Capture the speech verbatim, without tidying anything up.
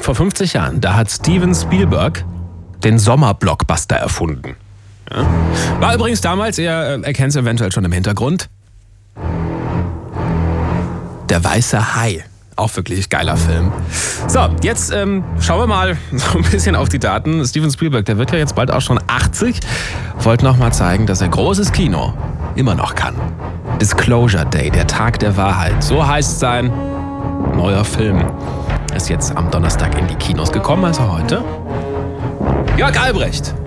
Vor fünfzig Jahren, da hat Steven Spielberg den Sommerblockbuster erfunden. Ja. War übrigens damals, ihr erkennt es eventuell schon im Hintergrund, Der weiße Hai. Auch wirklich geiler Film. So, jetzt ähm, schauen wir mal so ein bisschen auf die Daten. Steven Spielberg, der wird ja jetzt bald auch schon achtzig. Wollte noch mal zeigen, dass er großes Kino immer noch kann. Disclosure Day, der Tag der Wahrheit. So heißt sein neuer Film. Ist jetzt am Donnerstag in die Kinos gekommen, also heute. Jörg Albrecht